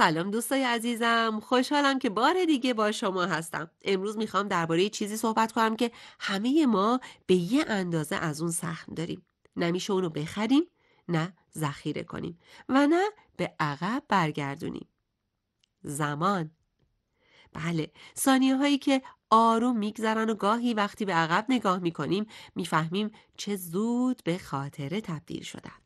سلام دوستای عزیزم، خوشحالم که بار دیگه با شما هستم. امروز میخوام درباره چیزی صحبت کنم که همه ما به یه اندازه از اون سهم داریم. نمیشه اونو بخریم، نه ذخیره کنیم و نه به عقب برگردونیم. زمان. بله، ثانیه هایی که آروم میگذرن و گاهی وقتی به عقب نگاه میکنیم میفهمیم چه زود به خاطره تبدیل شدن.